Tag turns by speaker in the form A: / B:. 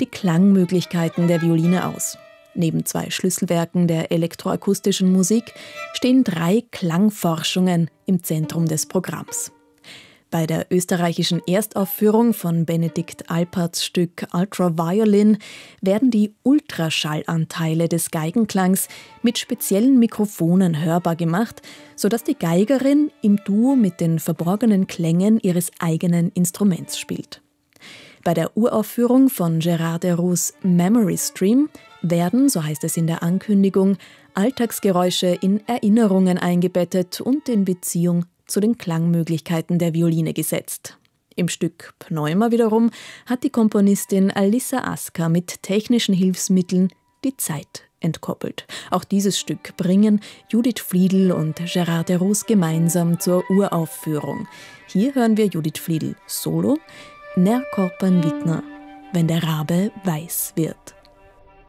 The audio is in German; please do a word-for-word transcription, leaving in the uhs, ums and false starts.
A: die Klangmöglichkeiten der Violine aus. Neben zwei Schlüsselwerken der elektroakustischen Musik stehen drei Klangforschungen im Zentrum des Programms. Bei der österreichischen Erstaufführung von Benedikt Alperts Stück Ultra Violin werden die Ultraschallanteile des Geigenklangs mit speziellen Mikrofonen hörbar gemacht, sodass die Geigerin im Duo mit den verborgenen Klängen ihres eigenen Instruments spielt. Bei der Uraufführung von Gérard Deroux' Memory Stream werden, so heißt es in der Ankündigung, Alltagsgeräusche in Erinnerungen eingebettet und in Beziehung zu den Klangmöglichkeiten der Violine gesetzt. Im Stück Pneuma wiederum hat die Komponistin Alissa Aska mit technischen Hilfsmitteln die Zeit entkoppelt. Auch dieses Stück bringen Judith Fliedl und Gérard Deroux gemeinsam zur Uraufführung. Hier hören wir Judith Fliedl solo, Ner Korpan Vitna, wenn der Rabe weiß wird.